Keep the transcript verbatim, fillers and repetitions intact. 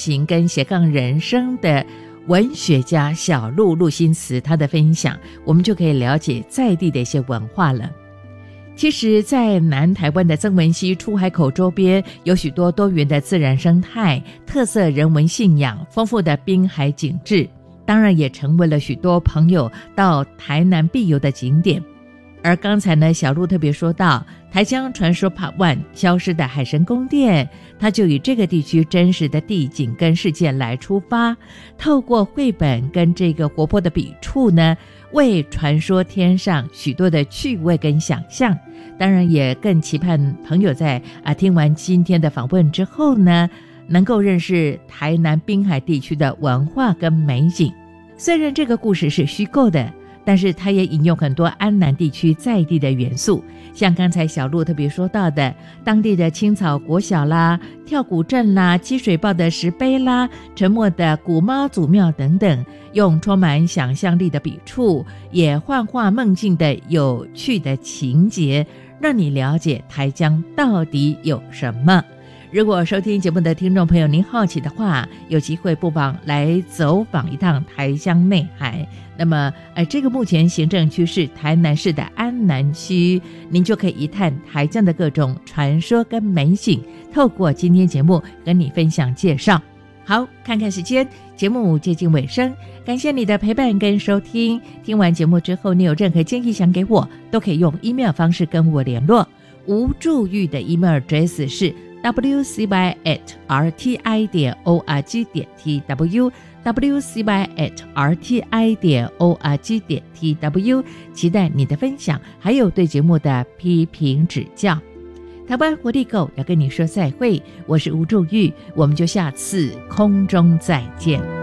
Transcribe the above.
情跟斜杠人生的文学家小鹿陆心慈他的分享，我们就可以了解在地的一些文化了。其实在南台湾的曾文溪出海口周边有许多多元的自然生态、特色人文信仰、丰富的滨海景致，当然也成为了许多朋友到台南必游的景点。而刚才呢，小鹿特别说到台江传说 Part 一 消失的海神宫殿，他就以这个地区真实的地景跟事件来出发，透过绘本跟这个活泼的笔触呢，为传说添上许多的趣味跟想象。当然也更期盼朋友在啊听完今天的访问之后呢，能够认识台南滨海地区的文化跟美景。虽然这个故事是虚构的，但是它也引用很多安南地区在地的元素，像刚才小鹿特别说到的当地的青草国小啦、跳古镇啦、积水坝的石碑啦、沉默的古妈祖庙等等，用充满想象力的笔触，也幻化梦境的有趣的情节，让你了解台江到底有什么。如果收听节目的听众朋友您好奇的话，有机会不妨来走访一趟台江内海。那么呃，这个目前行政区是台南市的安南区，您就可以一探台江的各种传说跟美景，透过今天节目跟你分享介绍。好，看看时间，节目接近尾声，感谢你的陪伴跟收听。听完节目之后，你有任何建议想给我，都可以用 email 方式跟我联络。吴祝玉的 email address 是 w c y at r t i 点 org 点 t w w c y at r t i 点 org 点 t w， 期待你的分享，还有对节目的批评指教。台湾活力狗要跟你说再会，我是吴祝玉，我们就下次空中再见。